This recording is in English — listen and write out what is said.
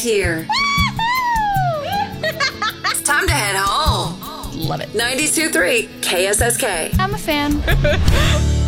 here. It's time to head home. Love it. 92.3 KSSK. I'm a fan.